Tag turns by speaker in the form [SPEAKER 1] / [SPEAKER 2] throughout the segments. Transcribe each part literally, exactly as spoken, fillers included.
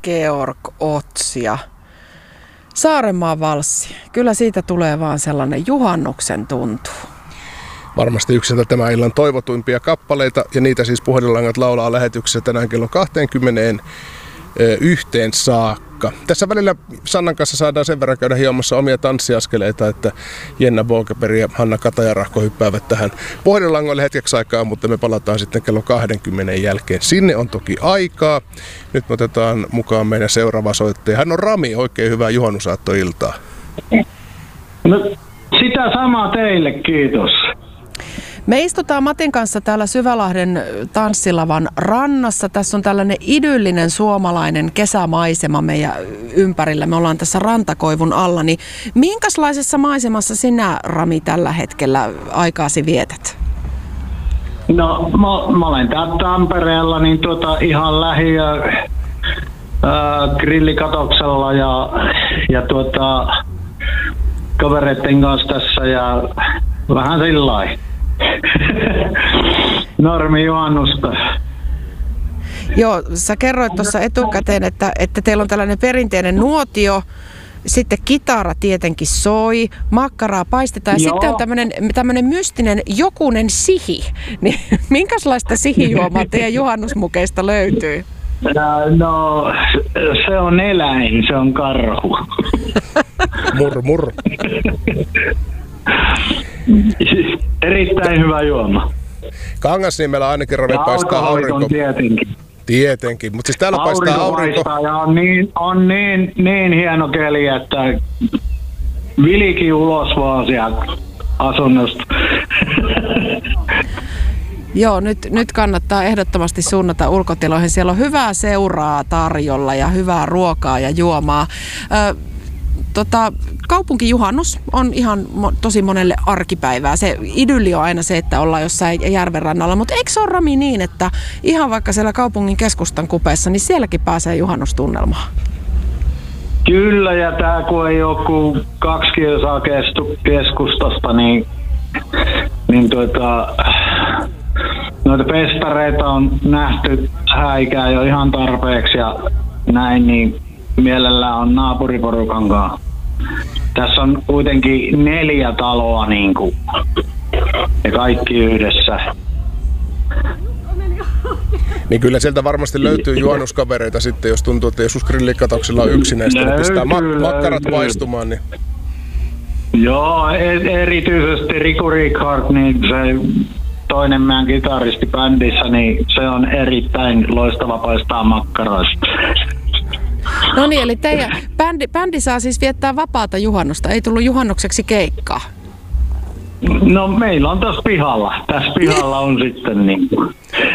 [SPEAKER 1] Georg Ots ja Saarenmaan valssi. Kyllä siitä tulee vaan sellainen juhannuksen tuntu.
[SPEAKER 2] Varmasti yksi tämän illan toivotuimpia kappaleita, ja niitä siis Puhelinlangat laulaa lähetyksessä tänään kello kaksikymmentä yhteen saakka. Tässä välillä Sannan kanssa saadaan sen verran käydä hiomassa omia tanssiaskeleita, että Jenna Bolkeberg ja Hanna Katajarahko hyppäävät tähän Puhelinlangoille hetkeksi aikaa, mutta me palataan sitten kello kaksikymmentä jälkeen. Sinne on toki aikaa. Nyt me otetaan mukaan meidän seuraava soittaja. Hän on Rami. Oikein hyvää juhannusaattoiltaa.
[SPEAKER 3] No, sitä samaa teille, kiitos.
[SPEAKER 1] Me istutaan Matin kanssa täällä Syvälahden tanssilavan rannassa. Tässä on tällainen idyllinen suomalainen kesämaisema meidän ympärillä. Me ollaan tässä rantakoivun alla. Niin minkälaisessa maisemassa sinä, Rami, tällä hetkellä aikaasi vietät?
[SPEAKER 3] No, mä, mä olen täällä Tampereella niin tuota, ihan lähiö äh, grillikatoksella ja, ja tuota, kavereiden kanssa tässä ja vähän sillain. Normi juhannusta.
[SPEAKER 1] Joo, sä kerroit tuossa etukäteen, että, että teillä on tällainen perinteinen nuotio, sitten kitara tietenkin soi, makkaraa paistetaan ja Joo. sitten on tämmöinen, tämmöinen mystinen jokunen sihi. Niin, minkälaista sihijuomaa teidän juhannusmukeista löytyy?
[SPEAKER 3] No, se on eläin, se on karhu.
[SPEAKER 2] Mur, mur.
[SPEAKER 3] Erittäin hyvä juoma.
[SPEAKER 2] Kangasniemellä ainakin Rami paistaa aurinko.
[SPEAKER 3] Tietenkin.
[SPEAKER 2] Tietenkin, mutta siis täällä aurinko paistaa aurinko.
[SPEAKER 3] Paistaa ja on niin, on niin, niin hieno keli, että vilikin ulos vaan sieltä asunnosta.
[SPEAKER 1] Joo, nyt, nyt kannattaa ehdottomasti suunnata ulkotiloihin. Siellä on hyvää seuraa tarjolla ja hyvää ruokaa ja juomaa. Ö, Tota, kaupunkijuhannus on ihan mo- tosi monelle arkipäivää. Se idylli on aina se, että ollaan jossain järven rannalla, mutta eikö se ole, Rami, niin, että ihan vaikka siellä kaupungin keskustan kupeessa, niin sielläkin pääsee juhannustunnelmaan?
[SPEAKER 3] Kyllä, ja tää kun ei ole kuin kaksi kilsaa kestu keskustasta, niin, niin tuota, noita festareita on nähty häikää jo ihan tarpeeksi ja näin, niin mielellään on naapuriporukan kanssa. Tässä on kuitenkin neljä taloa niin kuin, ja kaikki yhdessä.
[SPEAKER 2] Niin kyllä sieltä varmasti löytyy juhannuskavereita sitten, jos tuntuu, että joskus grillikatoksilla on yksinäistä, niin pistää mak- makkarat paistumaan. Niin.
[SPEAKER 3] Joo, erityisesti Riku Rickard, niin se toinen meidän kitaristi bändissä, niin se on erittäin loistava paistaa makkaroista.
[SPEAKER 1] No niin, eli teidän bändi, bändi saa siis viettää vapaata juhannusta. Ei tullut juhannukseksi keikkaa?
[SPEAKER 3] No meillä on tässä pihalla. Tässä pihalla on sitten niin kuin.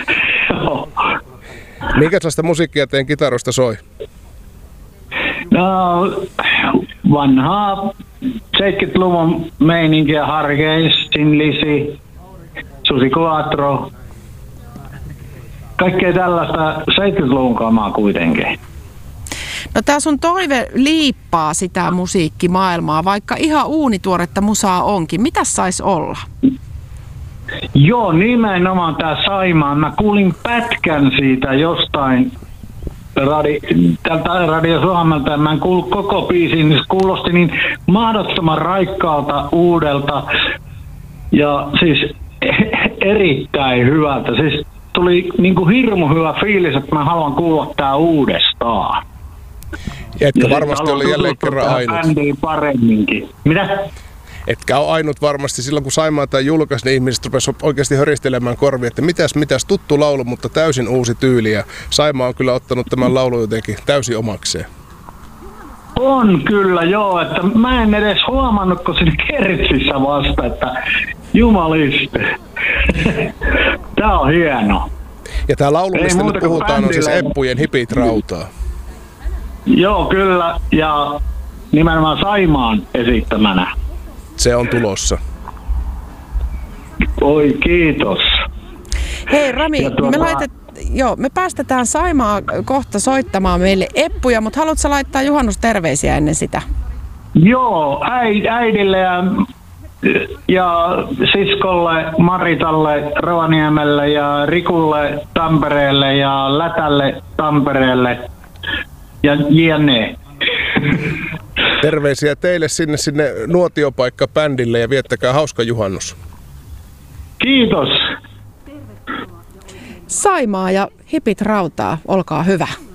[SPEAKER 2] Minkälaista musiikkia teidän kitarosta soi?
[SPEAKER 3] No vanhaa seitsemänkymmentäluvun meininkiä, Hargeis, Tin Lizzy, Susi Quattro. Kaikkea tällaista seitsemänkymmentäluvun kamaa kuitenkin.
[SPEAKER 1] No tää sun toive liippaa sitä musiikkimaailmaa, vaikka ihan uunituoretta musaa onkin. Mitäs sais olla?
[SPEAKER 3] Joo, nimenomaan tää Saimaa. Mä kuulin pätkän siitä jostain radi, tältä Radio Suomelta ja mä en kuullut koko biisin. Se kuulosti niin mahdottoman raikkaalta, uudelta ja siis erittäin hyvältä. Siis tuli niinku hirmu hyvä fiilis, että mä haluan kuulla tää uudestaan.
[SPEAKER 2] Etkä varmasti oli jälleen kerran ainut.
[SPEAKER 3] Paremminkin. Mitä?
[SPEAKER 2] Etkä ole ainut varmasti. Silloin kun Saimaata julkaisi, niin ihmiset rupesivat oikeasti höristelemään korvia, että mitäs, mitäs tuttu laulu, mutta täysin uusi tyyli. Ja Saimaa on kyllä ottanut tämän laulun jotenkin täysin omakseen.
[SPEAKER 3] On kyllä, joo. Että mä en edes huomannut, kun siinä kertsissä vasta, että jumaliste. Tää on hieno.
[SPEAKER 2] Ja tää laulu, mistä nyt puhutaan, on siis Eppujen Hipit rautaa.
[SPEAKER 3] Joo, kyllä. Ja nimenomaan Saimaan esittämänä.
[SPEAKER 2] Se on tulossa.
[SPEAKER 3] Oi, kiitos.
[SPEAKER 1] Hei Rami,
[SPEAKER 3] tuota...
[SPEAKER 1] me, laitet, joo, me päästetään Saimaa kohta soittamaan meille Eppuja, mutta haluatko laittaa juhannusterveisiä ennen sitä?
[SPEAKER 3] Joo, äidille ja, ja siskolle, Maritalle, Rovaniemelle ja Rikulle Tampereelle ja Lätälle Tampereelle. ja jne.
[SPEAKER 2] Terveisiä teille sinne sinne Nuotiopaikka-bändille ja viettäkää hauska juhannus.
[SPEAKER 3] Kiitos.
[SPEAKER 1] Saimaa ja hipit rautaa, olkaa hyvä.